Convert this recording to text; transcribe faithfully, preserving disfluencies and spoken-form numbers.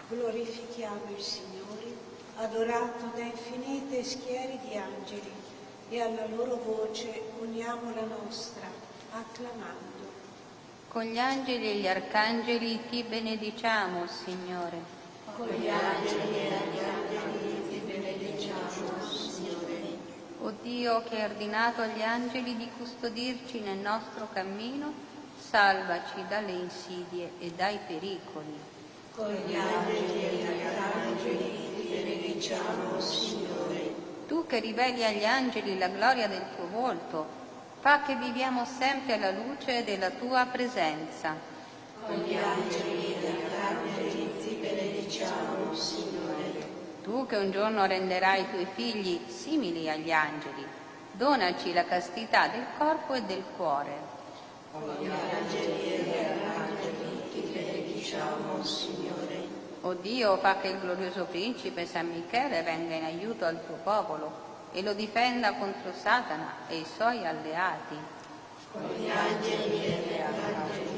Glorifichiamo il Signore, adorato da infinite schiere di angeli, e alla loro voce uniamo la nostra, acclamando. Con gli angeli e gli arcangeli ti benediciamo, Signore. Con gli angeli e gli arcangeli ti benediciamo, Signore. O Dio, che hai ordinato agli angeli di custodirci nel nostro cammino, salvaci dalle insidie e dai pericoli. Con gli angeli e gli arcangeli ti benediciamo, Signore. Tu che riveli agli angeli la gloria del tuo volto, fa che viviamo sempre alla luce della tua presenza. Con gli angeli e gli arcangeli ti benediciamo, Signore. Tu che un giorno renderai i tuoi figli simili agli angeli, donaci la castità del corpo e del cuore. Con gli angeli e gli arcangeli ti benediciamo, Signore. O Dio, fa che il glorioso principe San Michele venga in aiuto al tuo popolo e lo difenda contro Satana e i suoi alleati. Con gli angeli e gli arcangeli